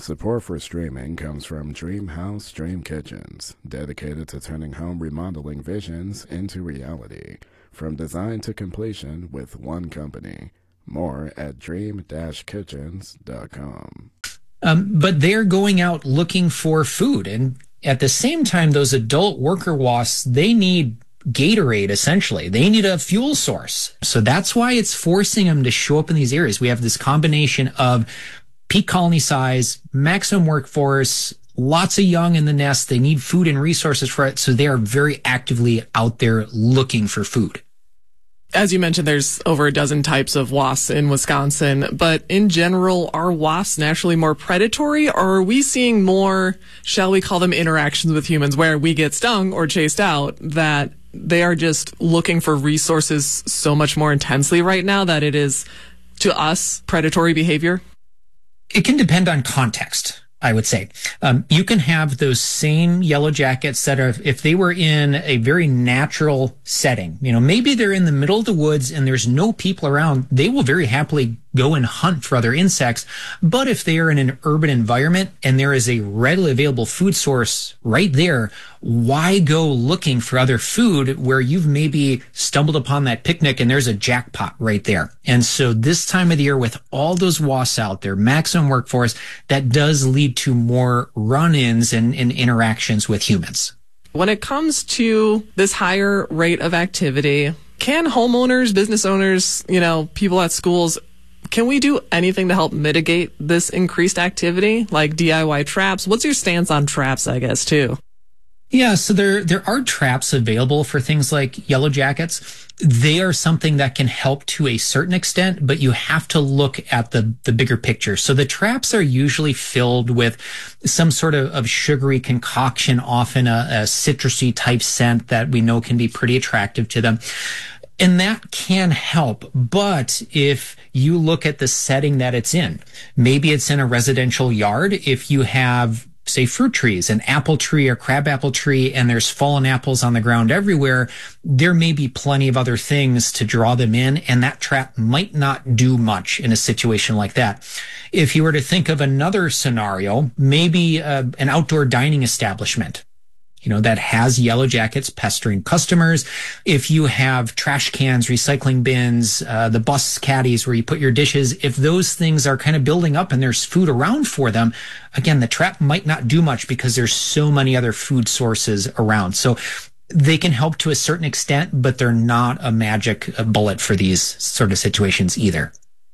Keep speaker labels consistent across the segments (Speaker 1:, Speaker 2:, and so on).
Speaker 1: Support for streaming comes from Dreamhouse Dream Kitchens, dedicated to turning home remodeling visions into reality. From design to completion with one company. More at dream-kitchens.com.
Speaker 2: But they're going out looking for food. And at the same time, those adult worker wasps, they need Gatorade, essentially. They need a fuel source. So that's why it's forcing them to show up in these areas. We have this combination of peak colony size, maximum workforce, lots of young in the nest. They need food and resources for it. So they are very actively out there looking for food.
Speaker 3: As you mentioned, there's over a dozen types of wasps in Wisconsin, but in general, are wasps naturally more predatory, or are we seeing more, shall we call them, interactions with humans where we get stung or chased out, that they are just looking for resources so much more intensely right now that it is, to us, predatory behavior?
Speaker 2: It can depend on context, I would say. You can have those same yellow jackets that are, if they were in a very natural setting, maybe they're in the middle of the woods and there's no people around, they will very happily go and hunt for other insects. But if they are in an urban environment and there is a readily available food source right there, why go looking for other food where you've maybe stumbled upon that picnic and there's a jackpot right there? And so this time of the year, with all those wasps out there, maximum workforce, that does lead to more run-ins and interactions with humans.
Speaker 3: When it comes to this higher rate of activity, can homeowners, business owners, people at schools, can we do anything to help mitigate this increased activity, like DIY traps? What's your stance on traps, I guess, too?
Speaker 2: Yeah, so there are traps available for things like yellow jackets. They are something that can help to a certain extent, but you have to look at the bigger picture. So the traps are usually filled with some sort of sugary concoction, often a citrusy type scent that we know can be pretty attractive to them. And that can help. But if you look at the setting that it's in, maybe it's in a residential yard. If you have, say, fruit trees, an apple tree or crabapple tree, and there's fallen apples on the ground everywhere, there may be plenty of other things to draw them in, and that trap might not do much in a situation like that. If you were to think of another scenario, maybe an outdoor dining establishment, that has yellow jackets pestering customers. If you have trash cans, recycling bins, the bus caddies where you put your dishes, if those things are kind of building up and there's food around for them, again, the trap might not do much because there's so many other food sources around. So they can help to a certain extent, but they're not a magic bullet for these sort of situations either.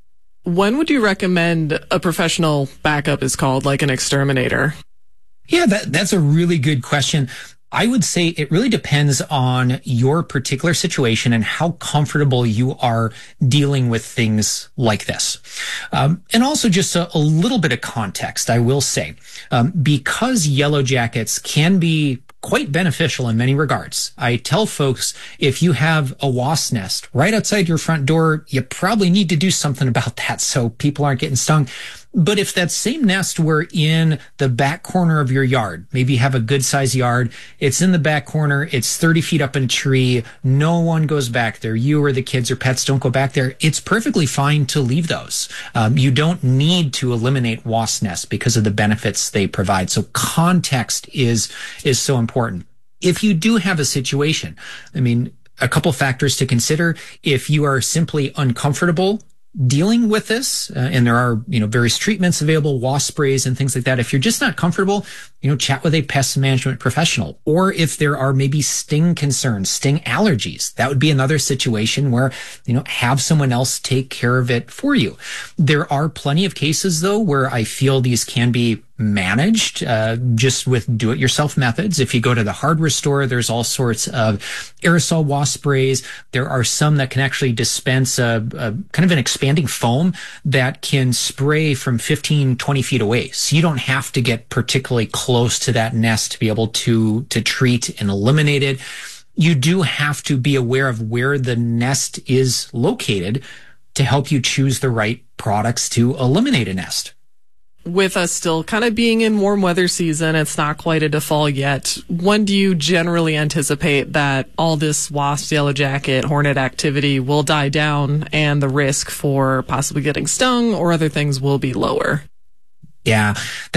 Speaker 3: When would you recommend a professional backup is called, like an exterminator?
Speaker 2: Yeah, that's a really good question. I would say it really depends on your particular situation and how comfortable you are dealing with things like this. And also just a little bit of context, I will say, because yellow jackets can be quite beneficial in many regards. I tell folks, if you have a wasp nest right outside your front door, you probably need to do something about that so people aren't getting stung. But if that same nest were in the back corner of your yard, maybe you have a good sized yard, it's in the back corner, it's 30 feet up in a tree, no one goes back there, you or the kids or pets don't go back there, it's perfectly fine to leave those. You don't need to eliminate wasp nests because of the benefits they provide. So context is so important. If you do have a situation, a couple factors to consider. If you are simply uncomfortable dealing with this, and there are, various treatments available, wasp sprays and things like that. If you're just not comfortable, chat with a pest management professional. Or if there are maybe sting concerns, sting allergies, that would be another situation where, have someone else take care of it for you. There are plenty of cases, though, where I feel these can be managed just with do-it-yourself methods. If you go to the hardware store, there's all sorts of aerosol wasp sprays. There are some that can actually dispense a kind of an expanding foam that can spray from 15, 20 feet away. So you don't have to get particularly close to that nest to be able to treat and eliminate it. You do have to be aware of where the nest is located to help you choose the right products to eliminate a nest.
Speaker 3: With us still kind of being in warm weather season, it's not quite into fall yet. When do you generally anticipate that all this wasp, yellow jacket, hornet activity will die down and the risk for possibly getting stung or other things will be lower?
Speaker 2: Yeah,